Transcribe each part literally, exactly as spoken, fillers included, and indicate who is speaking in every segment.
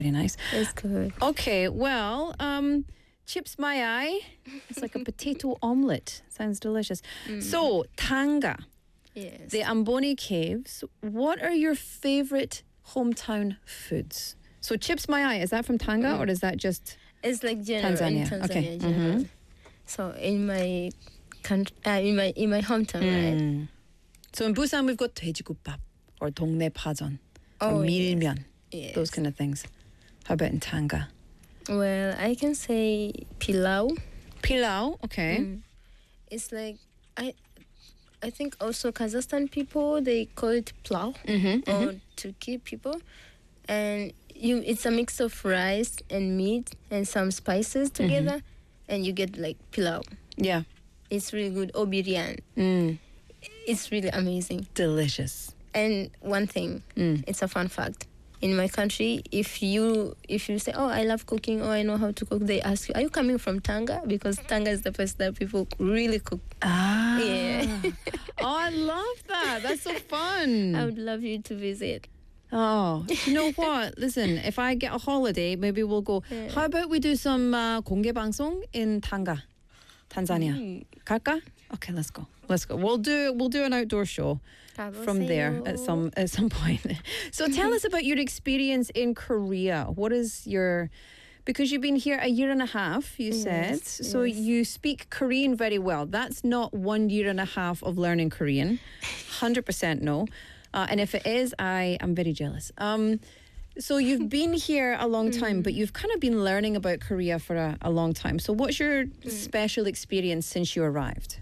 Speaker 1: Very nice.
Speaker 2: It's good.
Speaker 1: Okay, well, um, chips my eye. It's like a potato omelette. Sounds delicious.
Speaker 2: Mm.
Speaker 1: So, Tanga,
Speaker 2: Yes.
Speaker 1: the Amboni Caves. What are your favourite hometown foods? So, chips my eye, is that from Tanga
Speaker 2: Mm.
Speaker 1: or is that just
Speaker 2: It's like general
Speaker 1: Tanzania?
Speaker 2: in Tanzania.
Speaker 1: Okay.
Speaker 2: General.
Speaker 1: Mhm.
Speaker 2: So in my country, uh, in my in my hometown, right?
Speaker 1: Mm. So in Busan we've got 돼지국밥 or 동네 파전 or
Speaker 2: Oh, yes.
Speaker 1: 밀면,
Speaker 2: Yes.
Speaker 1: those kind of things. How about in Tanga?
Speaker 2: Well, I can say pilau.
Speaker 1: Pilau, okay.
Speaker 2: Mm. It's like I, I think also Kazakhstan people they call it plau
Speaker 1: Mm-hmm,
Speaker 2: or Turkey people, and you it's a mix of rice and meat and some spices together, and you get like pilau.
Speaker 1: Yeah.
Speaker 2: It's really good. Or biryani.
Speaker 1: Mm.
Speaker 2: It's really amazing.
Speaker 1: Delicious.
Speaker 2: And one thing,
Speaker 1: Mm.
Speaker 2: it's a fun fact. In my country, if you if you say, "Oh, I love cooking," or "I know how to cook," they ask you, "Are you coming from Tanga?" Because Tanga is the place that people really cook.
Speaker 1: Ah.
Speaker 2: Yeah.
Speaker 1: Oh, I love that. That's so fun.
Speaker 2: I would love you to visit.
Speaker 1: Oh, you know what? Listen, if I get a holiday, maybe we'll go.
Speaker 2: Yeah.
Speaker 1: How about we do some uh, 공개 방송 in Tanga, Tanzania?
Speaker 2: Mm.
Speaker 1: 갈까? Okay, let's go. Let's go. We'll do we'll do an outdoor show from there at some at some point. So tell us about your experience in Korea. What is your because you've been here a year and a half, you
Speaker 2: Yes,
Speaker 1: said. So
Speaker 2: yes.
Speaker 1: you speak Korean very well. That's not one year and a half of learning Korean. one hundred percent no. Uh, and if it is, I am very jealous. Um, so you've been here a long time, but you've kind of been learning about Korea for a, a long time. So what's your special experience since you arrived?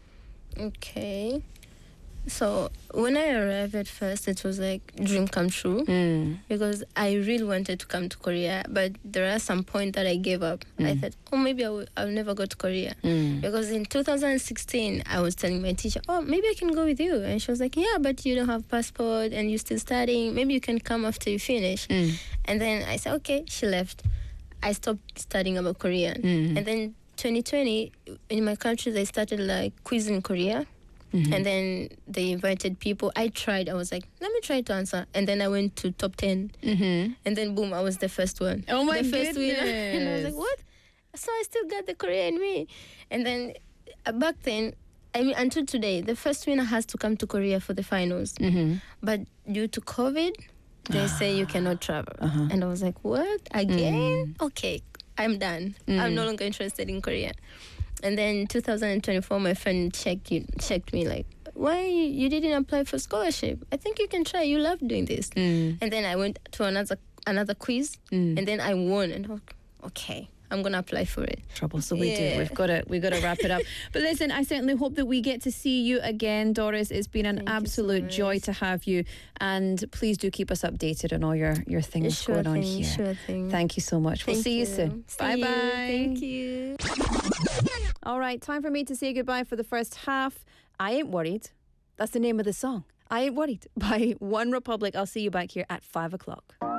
Speaker 2: Okay. So when I arrived at first, it was like dream come true
Speaker 1: Mm.
Speaker 2: because I really wanted to come to Korea, but there are some point that I gave up. I thought, oh, maybe I will, I'll never go to Korea.
Speaker 1: Mm.
Speaker 2: Because in two thousand sixteen, I was telling my teacher, oh, maybe I can go with you. And she was like, yeah, but you don't have passport and you're still studying. Maybe you can come after you finish.
Speaker 1: Mm.
Speaker 2: And then I said, okay, she left. I stopped studying about Korean.
Speaker 1: Mm.
Speaker 2: And then twenty twenty, in my country, they started like quiz in Korea.
Speaker 1: Mhm.
Speaker 2: And then they invited people. I tried. I was like, let me try to answer. And then I went to top ten.
Speaker 1: Mm-hmm.
Speaker 2: And then boom, I was the first one.
Speaker 1: Oh my
Speaker 2: the first winner. And I was
Speaker 1: goodness.
Speaker 2: like, what? So I still got the Korea in me. And then uh, back then, I mean, until today, the first winner has to come to Korea for the finals.
Speaker 1: Mm-hmm.
Speaker 2: But due to COVID, they say you cannot travel.
Speaker 1: Uh-huh.
Speaker 2: And I was like, what? Again? Okay, I'm done. I'm no longer interested in Korea. And then two thousand twenty-four, my friend checked you, checked me like, why you didn't apply for scholarship? I think you can try. You love doing this.
Speaker 1: Mm.
Speaker 2: And then I went to another another quiz,
Speaker 1: Mm.
Speaker 2: and then I won. And I was like, okay, I'm gonna apply for it.
Speaker 1: Trouble, so we do.
Speaker 2: Yeah.
Speaker 1: We've got to we've got to wrap it up. But listen, I certainly hope that we get to see you again, Doris. It's been an
Speaker 2: Thank you so
Speaker 1: absolute joy
Speaker 2: much.
Speaker 1: to have you, and please do keep us updated on all your your things
Speaker 2: Sure
Speaker 1: going on
Speaker 2: thing,
Speaker 1: here.
Speaker 2: sure thing.
Speaker 1: Thank you so much. We'll
Speaker 2: Thank
Speaker 1: see you,
Speaker 2: you.
Speaker 1: soon.
Speaker 2: See
Speaker 1: Bye
Speaker 2: you.
Speaker 1: bye.
Speaker 2: Thank you.
Speaker 1: All right, time for me to say goodbye for the first half. I Ain't Worried. That's the name of the song. I Ain't Worried by One Republic. I'll see you back here at five o'clock.